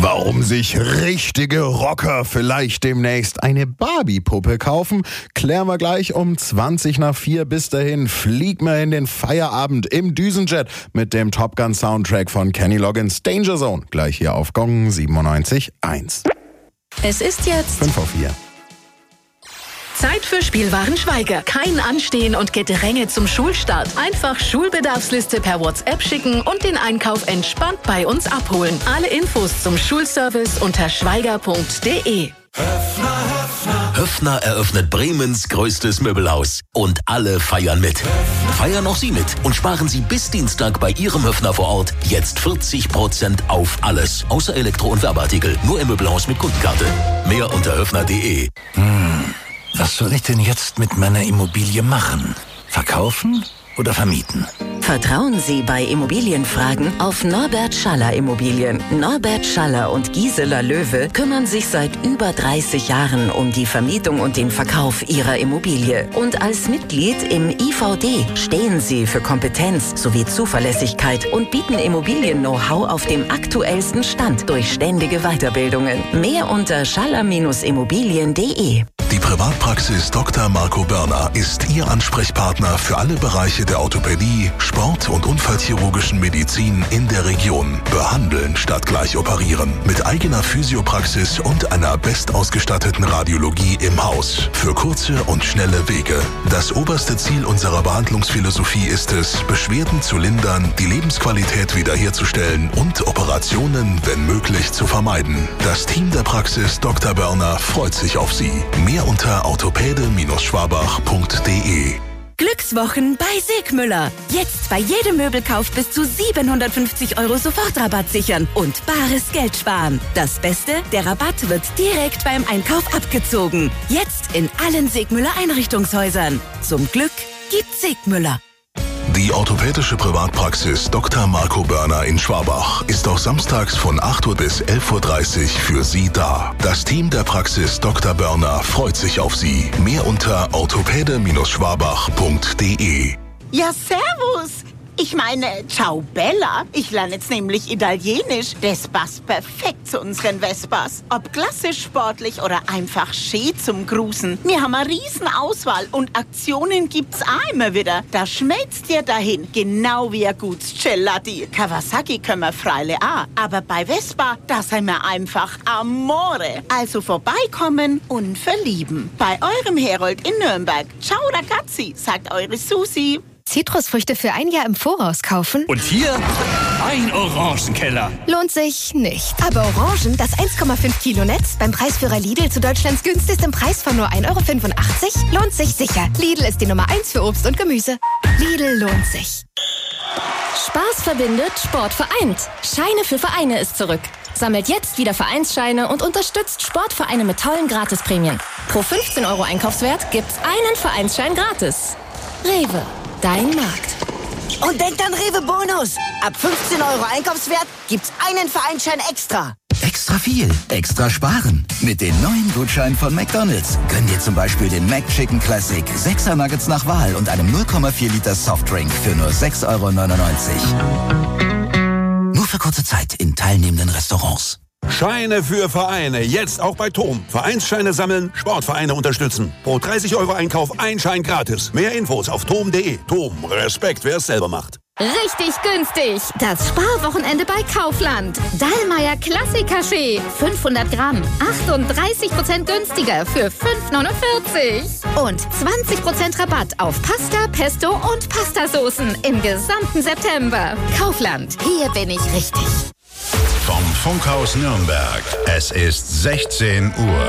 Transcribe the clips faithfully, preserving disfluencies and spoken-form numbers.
Warum sich richtige Rocker vielleicht demnächst eine Barbie-Puppe kaufen, klären wir gleich um zwanzig nach vier. Bis dahin fliegen wir in den Feierabend im Düsenjet mit dem Top Gun Soundtrack von Kenny Loggins, Danger Zone. Gleich hier auf Gong siebenundneunzig Komma eins. Es ist jetzt fünf vor vier. Zeit für Spielwaren Schweiger. Kein Anstehen und Gedränge zum Schulstart. Einfach Schulbedarfsliste per WhatsApp schicken und den Einkauf entspannt bei uns abholen. Alle Infos zum Schulservice unter schweiger punkt de. Höffner, Höffner. Höffner eröffnet Bremens größtes Möbelhaus. Und alle feiern mit. Höffner. Feiern auch Sie mit und sparen Sie bis Dienstag bei Ihrem Höffner vor Ort jetzt vierzig Prozent auf alles. Außer Elektro- und Werbeartikel. Nur im Möbelhaus mit Kundenkarte. Mehr unter höffner punkt de. Hm, was soll ich denn jetzt mit meiner Immobilie machen? Verkaufen oder vermieten? Vertrauen Sie bei Immobilienfragen auf Norbert Schaller Immobilien. Norbert Schaller und Gisela Löwe kümmern sich seit über dreißig Jahren um die Vermietung und den Verkauf Ihrer Immobilie. Und als Mitglied im I V D stehen Sie für Kompetenz sowie Zuverlässigkeit und bieten Immobilien-Know-how auf dem aktuellsten Stand durch ständige Weiterbildungen. Mehr unter schaller Immobilien punkt de. Die Privatpraxis Doktor Marco Börner ist Ihr Ansprechpartner für alle Bereiche der Orthopädie, Sport- und unfallchirurgischen Medizin in der Region. Behandeln statt gleich operieren. Mit eigener Physiopraxis und einer bestausgestatteten Radiologie im Haus. Für kurze und schnelle Wege. Das oberste Ziel unserer Behandlungsphilosophie ist es, Beschwerden zu lindern, die Lebensqualität wiederherzustellen und Operationen, wenn möglich, zu vermeiden. Das Team der Praxis Doktor Börner freut sich auf Sie. Mehr unter orthopäde Schwabach punkt de. Glückswochen bei Sigmüller. Jetzt bei jedem Möbelkauf bis zu siebenhundertfünfzig Euro Sofortrabatt sichern und bares Geld sparen. Das Beste, der Rabatt wird direkt beim Einkauf abgezogen. Jetzt in allen Sigmüller Einrichtungshäusern. Zum Glück gibt Sigmüller. Die orthopädische Privatpraxis Doktor Marco Börner in Schwabach ist auch samstags von acht Uhr bis elf Uhr dreißig für Sie da. Das Team der Praxis Doktor Börner freut sich auf Sie. Mehr unter orthopäde Schwabach punkt de. Ja, servus! Ich meine, ciao Bella. Ich lerne jetzt nämlich Italienisch. Das passt perfekt zu unseren Vespas. Ob klassisch, sportlich oder einfach schön zum Grußen. Wir haben eine riesen Auswahl und Aktionen gibt's auch immer wieder. Da schmelzt dir dahin, genau wie ein gutes Gelati. Kawasaki können wir freilich auch, aber bei Vespa, da sind wir einfach Amore. Also vorbeikommen und verlieben. Bei eurem Herold in Nürnberg. Ciao ragazzi, sagt eure Susi. Zitrusfrüchte für ein Jahr im Voraus kaufen? Und hier ein Orangenkeller. Lohnt sich nicht. Aber Orangen, das eins Komma fünf Kilo Netz beim Preisführer Lidl zu Deutschlands günstigstem Preis von nur ein Euro fünfundachtzig, lohnt sich sicher. Lidl ist die Nummer eins für Obst und Gemüse. Lidl lohnt sich. Spaß verbindet, Sport vereint. Scheine für Vereine ist zurück. Sammelt jetzt wieder Vereinsscheine und unterstützt Sportvereine mit tollen Gratisprämien. Pro fünfzehn Euro Einkaufswert gibt's einen Vereinsschein gratis. Rewe. Dein Markt. Und denkt an Rewe Bonus. Ab fünfzehn Euro Einkaufswert gibt's einen Vereinsschein extra. Extra viel, extra sparen. Mit den neuen Gutscheinen von McDonald's gönn dir zum Beispiel den McChicken Classic, sechser Nuggets nach Wahl und einem null Komma vier Liter Softdrink für nur sechs Euro neunundneunzig. Nur für kurze Zeit in teilnehmenden Restaurants. Scheine für Vereine, jetzt auch bei Tom. Vereinsscheine sammeln, Sportvereine unterstützen. Pro dreißig Euro Einkauf ein Schein gratis. Mehr Infos auf tom punkt de. Tom, Respekt, wer es selber macht. Richtig günstig. Das Sparwochenende bei Kaufland. Dallmayr Klassiker-Kaffee. fünfhundert Gramm. achtunddreißig Prozent günstiger für fünf neunundvierzig. Und zwanzig Prozent Rabatt auf Pasta, Pesto und Pastasoßen im gesamten September. Kaufland. Hier bin ich richtig. Vom Funkhaus Nürnberg. Es ist sechzehn Uhr.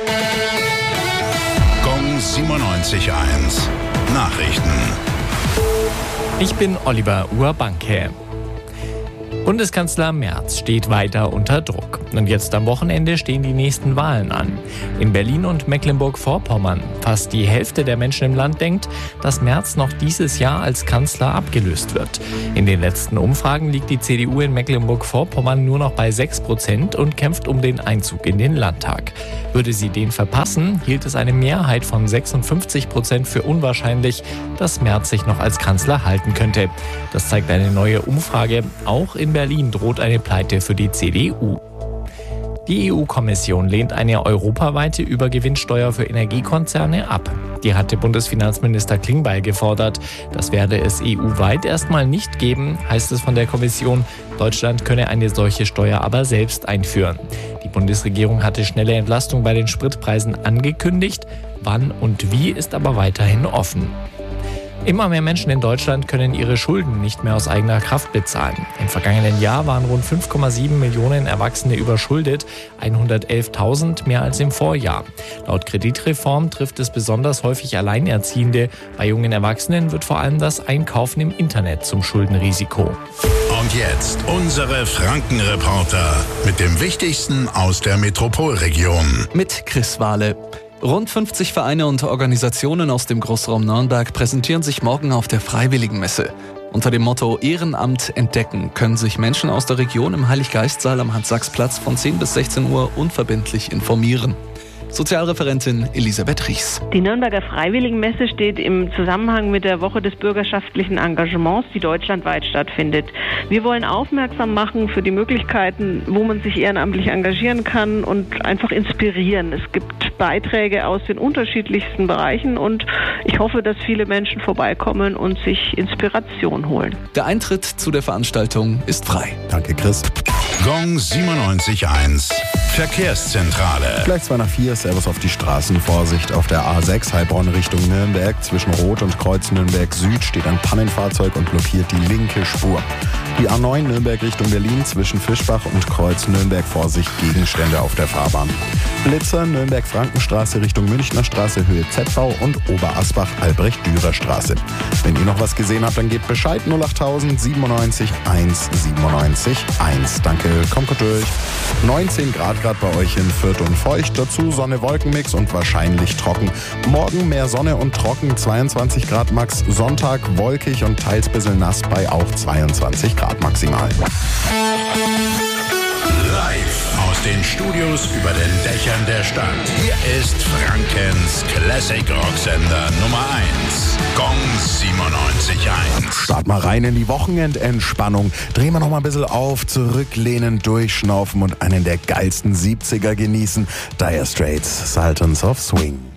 Gong siebenundneunzig Komma eins. Nachrichten. Ich bin Oliver Urbanke. Bundeskanzler Merz steht weiter unter Druck. Und jetzt am Wochenende stehen die nächsten Wahlen an. In Berlin und Mecklenburg-Vorpommern. Fast die Hälfte der Menschen im Land denkt, dass Merz noch dieses Jahr als Kanzler abgelöst wird. In den letzten Umfragen liegt die C D U in Mecklenburg-Vorpommern nur noch bei sechs Prozent und kämpft um den Einzug in den Landtag. Würde sie den verpassen, hielt es eine Mehrheit von sechsundfünfzig Prozent für unwahrscheinlich, dass Merz sich noch als Kanzler halten könnte. Das zeigt eine neue Umfrage. Auch in Berlin droht eine Pleite für die C D U. Die E U-Kommission lehnt eine europaweite Übergewinnsteuer für Energiekonzerne ab. Die hatte Bundesfinanzminister Klingbeil gefordert. Das werde es E U-weit erstmal nicht geben, heißt es von der Kommission. Deutschland könne eine solche Steuer aber selbst einführen. Die Bundesregierung hatte schnelle Entlastung bei den Spritpreisen angekündigt. Wann und wie ist aber weiterhin offen. Immer mehr Menschen in Deutschland können ihre Schulden nicht mehr aus eigener Kraft bezahlen. Im vergangenen Jahr waren rund fünf Komma sieben Millionen Erwachsene überschuldet, hundertelftausend mehr als im Vorjahr. Laut Kreditreform trifft es besonders häufig Alleinerziehende. Bei jungen Erwachsenen wird vor allem das Einkaufen im Internet zum Schuldenrisiko. Und jetzt unsere Frankenreporter mit dem Wichtigsten aus der Metropolregion. Mit Chris Wahle. Rund fünfzig Vereine und Organisationen aus dem Großraum Nürnberg präsentieren sich morgen auf der Freiwilligenmesse. Unter dem Motto Ehrenamt entdecken können sich Menschen aus der Region im Heiliggeistsaal am Hans-Sachs-Platz von zehn bis sechzehn Uhr unverbindlich informieren. Sozialreferentin Elisabeth Ries. Die Nürnberger Freiwilligenmesse steht im Zusammenhang mit der Woche des bürgerschaftlichen Engagements, die deutschlandweit stattfindet. Wir wollen aufmerksam machen für die Möglichkeiten, wo man sich ehrenamtlich engagieren kann und einfach inspirieren. Es gibt Beiträge aus den unterschiedlichsten Bereichen und ich hoffe, dass viele Menschen vorbeikommen und sich Inspiration holen. Der Eintritt zu der Veranstaltung ist frei. Danke, Chris. Gong siebenundneunzig Komma eins. Verkehrszentrale. Gleich zwei nach vier, Servus auf die Straßen. Vorsicht auf der A sechs, Heilbronn Richtung Nürnberg. Zwischen Rot und Kreuz Nürnberg Süd steht ein Pannenfahrzeug und blockiert die linke Spur. Die A neun Nürnberg Richtung Berlin zwischen Fischbach und Kreuz Nürnberg. Vorsicht, Gegenstände auf der Fahrbahn. Blitzer Nürnberg-Frankenstraße Richtung Münchner Straße Höhe Z V und Oberasbach Albrecht-Dürer Straße. Wenn ihr noch was gesehen habt, dann gebt Bescheid. null achttausend siebenundneunzig eins siebenundneunzig eins. Danke, kommt gut durch. neunzehn Grad gerade bei euch in Fürth und feucht. Dazu Sonne-Wolkenmix und wahrscheinlich trocken. Morgen mehr Sonne und trocken, zweiundzwanzig Grad max. Sonntag wolkig und teils bisschen nass bei auch zweiundzwanzig Grad maximal. Live aus den Studios über den Dächern der Stadt. Hier ist Frankens Classic Rocksender Nummer eins. Gong siebenundneunzig Komma eins. Start mal rein in die Wochenendentspannung. Drehen wir noch mal ein bisschen auf, zurücklehnen, durchschnaufen und einen der geilsten siebziger genießen. Dire Straits, Sultans of Swing.